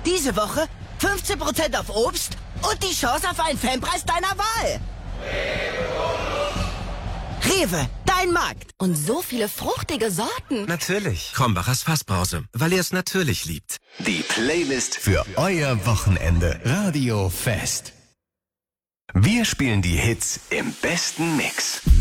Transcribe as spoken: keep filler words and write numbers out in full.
Diese Woche fünfzehn Prozent auf Obst und die Chance auf einen Fanpreis deiner Wahl. Rewe, dein Markt. Und so viele fruchtige Sorten. Natürlich. Krombacher Fassbrause, weil ihr es natürlich liebt. Die Playlist für euer Wochenende. Radio Fest. Wir spielen die Hits im besten Mix.